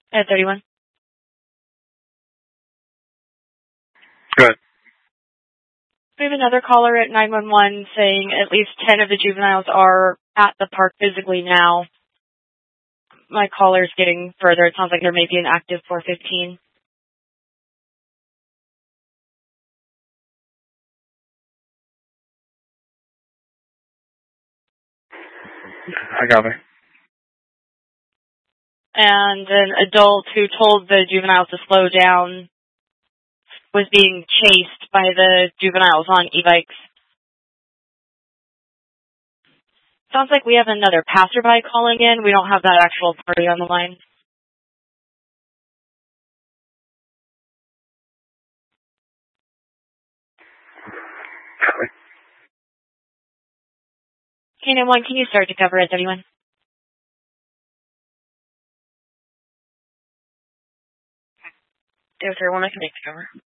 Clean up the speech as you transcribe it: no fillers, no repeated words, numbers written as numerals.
At 31. Good. We have another caller at 911 saying at least 10 of the juveniles are at the park physically now. My caller's getting further. It sounds like there may be an active 415. I got it. And an adult who told the juveniles to slow down was being chased by the juveniles on e-bikes. Sounds like we have another passerby calling in. We don't have that actual party on the line. Canaan 1, can you start to cover at 31? If there one, I can make the cover.